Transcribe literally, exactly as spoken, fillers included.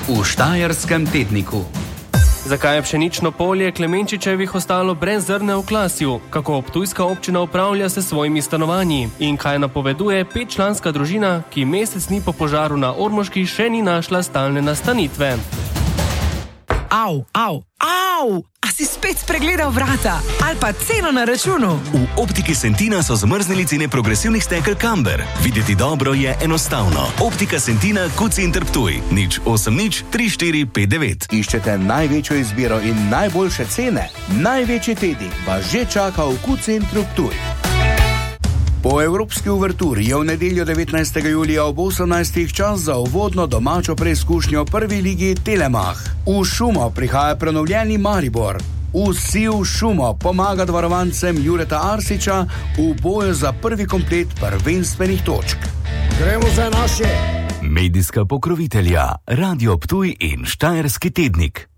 v Štajerskem tedniku. Zakaj je pšenično polje Klemenčičevih ostalo brez zrne v Klasju? Kako ptujska občina upravlja se svojimi stanovanji? In kaj napoveduje petčlanska družina, ki mesec dni po požaru na Ormoški še ni našla stalne nastanitve? Au, au, au! A si spet spregledal vrata? Ali pa ceno na računu? V Optiki Sentina so zmrznili cene progresivnih stekel Camber. Videti dobro je enostavno. Optika Sentina, Q-Center Ptuj. nič osem nič tri štiri pet devet. Iščete največjo izbiro in najboljše cene? Največji tednik vas že čaka v Q-Centru Ptuj. Po Evropski uverturi je v nedeljo devetnajstega julija ob osemnajstih čas za uvodno domačo preizkušnjo prvi ligi Telemach. V Šumo prihaja prenovljeni Maribor. Vsi v Šumo pomaga varovancem Jureta Arsiča v boju za prvi komplet prvenstvenih točk. Gremo za naše! Medijska pokrovitelja Radio Ptuj in Štajerski tednik.